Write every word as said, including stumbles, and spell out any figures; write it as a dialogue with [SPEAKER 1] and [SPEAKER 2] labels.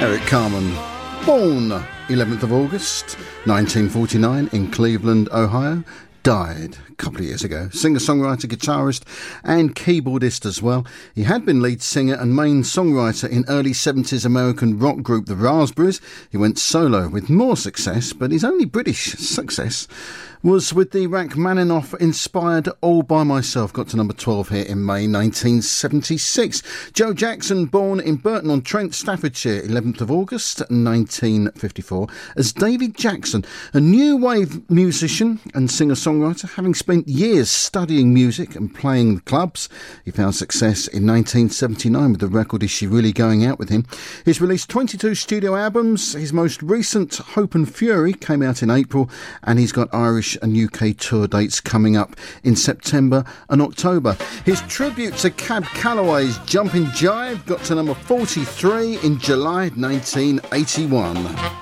[SPEAKER 1] Eric Carmen, born eleventh of August nineteen forty-nine in Cleveland, Ohio, died a couple of years ago. Singer-songwriter, guitarist and keyboardist as well. He had been lead singer and main songwriter in early seventies American rock group The Raspberries. He went solo with more success, but his only British success was with the Rachmaninoff-inspired All By Myself. Got to number twelve here in May nineteen seventy-six. Joe Jackson, born in Burton-on-Trent, Staffordshire, eleventh of August nineteen fifty-four, as David Jackson, a new wave musician and singer-songwriter. Having spent years studying music and playing the clubs, he found success in nineteen seventy-nine with the record Is She Really Going Out With Him. He's released twenty-two studio albums. His most recent, Hope and Fury, came out in April, and he's got Irish and U K tour dates coming up in September and October. His tribute to Cab Calloway's Jumpin' Jive got to number forty-three in July nineteen eighty-one.